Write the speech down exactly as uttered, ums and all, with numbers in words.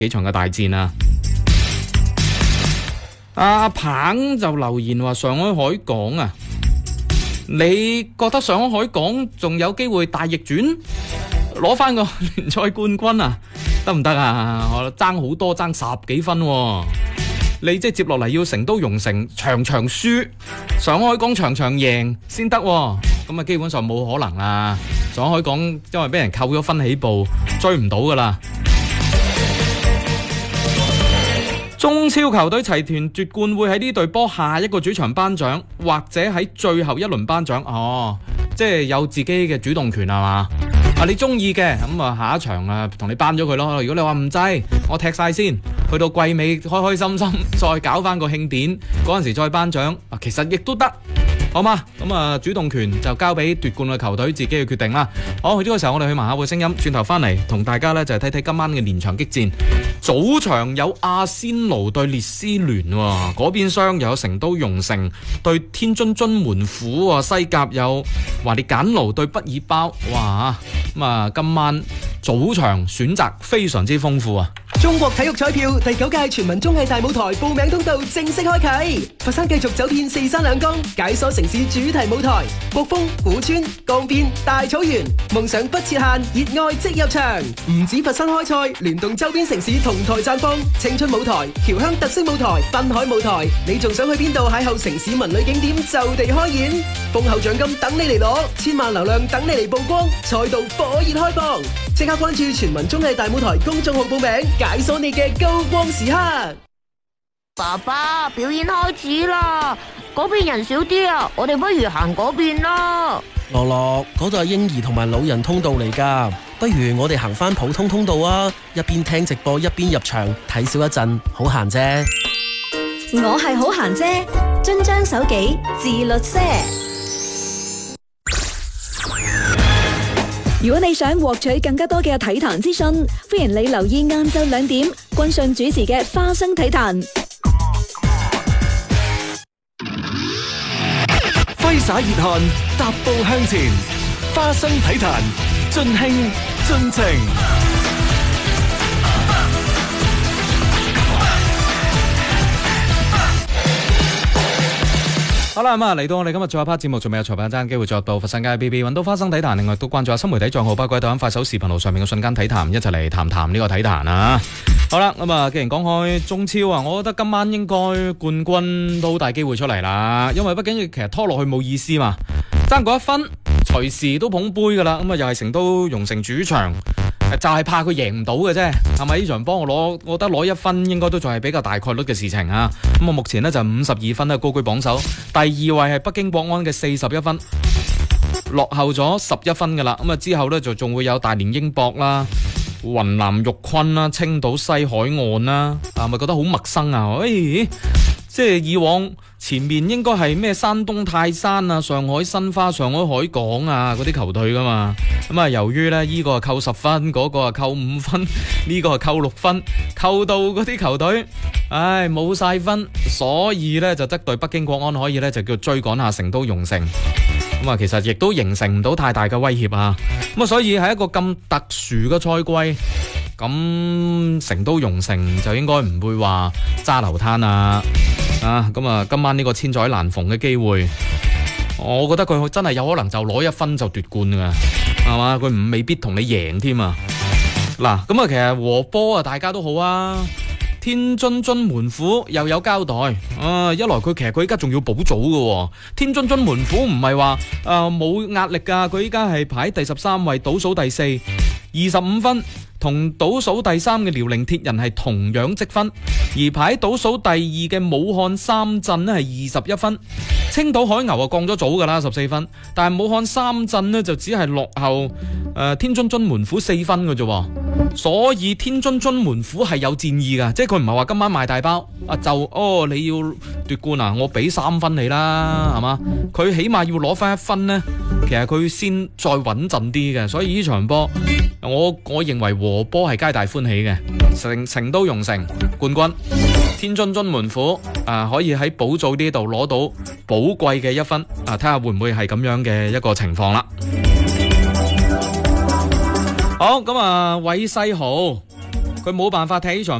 幾場嘅大戰啊！阿鵬就留言話上海海港啊，你覺得上海海港仲有機會大逆轉，攞翻個聯賽冠軍啊？得唔得啊？我爭好多，爭十幾分喎。你即係接落嚟要成都容城場場輸，上海港場場贏先得，咁啊基本上冇可能啦。上海港因為俾人扣咗分起步，追唔到噶啦。中超球隊齊團奪冠會喺呢隊波下一個主場頒獎，或者喺最後一輪頒獎。哦，即係有自己嘅主動權係嘛？啊，你中意嘅咁啊，下一場啊同你頒咗佢咯。如果你話唔制，我踢晒先，去到季尾開開心心再搞翻個慶典，嗰陣時再頒獎啊，其實亦都得。好嘛，咁啊主動權就交俾奪冠嘅球隊自己去決定啦。好，去呢個時候我哋去聞下個聲音，轉頭翻嚟同大家呢就係睇睇今晚嘅連場激戰。早場有阿仙奴對列斯聯，嗰邊廂又有成都容城對天津津門虎，西甲有華列簡奴對畢爾包。哇，咁啊今晚早場選擇非常之豐富啊！ 中國體育彩票第九屆全民綜藝大舞台報名通道正式開啟，佛山繼續走遍四山兩江，解鎖城市主題舞台，國風、古村、江邊、大草原，夢想不設限，熱愛即入場。唔止佛山開賽，聯動周邊城市同台綻放，青春舞台、僑鄉特色舞台、濱海舞台，你仲想去邊度邂逅城市文旅景點就地開演，豐厚獎金等你嚟攞，千萬流量等你嚟曝光，賽道火熱開放，即刻關注全民綜藝大舞台公眾號報名，解鎖你嘅高光時刻。 爸爸，表演開始啦，嗰邊人少啲啊，我哋不如行嗰邊啦。 樂樂，嗰度係嬰兒同埋老人通道嚟噶，不如我哋行翻普通通道啊，一邊聽直播一邊入場睇少一陣，好閒啫。 我係好閒啫，遵章守紀，自律些。如果你想獲取更加多嘅體壇資訊，歡迎你留意晏晝兩點君信主持嘅花生體壇。 揮灑熱汗，踏步向前，花生體壇盡興盡情。 好啦，咁啊嚟到我哋今日最後一 part 節目，仲未有裁判爭機會再入到佛山街 B B 揾到花生體壇，另外都關注下新媒體賬號，包括喺抖音、快手、視頻號上面嘅瞬間體壇，一齊嚟談談呢個體壇啊！好啦，咁啊，既然講開中超啊，我覺得今晚應該冠軍都好大機會出嚟啦，因為畢竟其實拖落去冇意思嘛，爭嗰一分，隨時都捧杯噶啦，咁啊又係成都容城主場。就係怕佢贏唔到嘅啫，係咪？呢場幫我攞，我覺得攞一分應該都仲係比較大概率嘅事情啊！咁啊，目前呢就五十二分咧，高居榜首。第二位係北京國安嘅四十一分，落後咗十一分噶啦。咁啊之後呢就仲會有大連英博啦、雲南玉坤啦、青島西海岸啦，啊咪覺得好陌生啊！誒、哎，即係以往前面應該係咩山東泰山啊、上海申花、上海海港啊嗰啲球隊噶嘛。咁啊，由於咧呢個係扣十分，嗰、那個係扣五分，呢、這個係扣六分，扣到嗰啲球隊，唉冇晒分，所以咧就則對北京國安可以咧就叫追趕下成都容城。咁啊，其實亦都形成唔到太大嘅威脅啊。咁啊，所以係一個咁特殊嘅賽季，咁成都容城就應該唔會話揸流灘啊。啊，咁啊，今晚呢個千載難逢嘅機會，我覺得佢真係有可能就攞一分就奪冠噶。係嘛？佢唔未必同你贏添啊！嗱，咁啊，其實和波啊，大家都好啊。天津津門虎又有交代啊！一來佢其實佢依家仲要補組嘅，天津津門虎唔係話誒冇壓力噶，佢依家係排第十三位，倒數第四，二十五分，同倒數第三嘅遼寧鐵人係同樣積分，而排倒數第二嘅武漢三鎮呢係二十一分，青島海牛啊降咗組噶啦十四分，但係武漢三鎮呢就只係落後誒、呃、天津津門虎四分嘅啫，所以天津津門虎係有戰意噶，即係佢唔係話今晚賣大包啊就哦你要奪冠啊，我俾三分你啦，係嘛？佢起碼要攞翻一分呢，其實佢先再穩陣啲嘅，所以呢場波我我認為和波係皆大歡喜嘅，成成都容城冠軍，天津津門虎啊可以喺補組呢度攞到寶貴嘅一分啊，睇下會唔會係咁樣嘅一個情況啦。好，咁啊韋世豪佢冇辦法踢呢場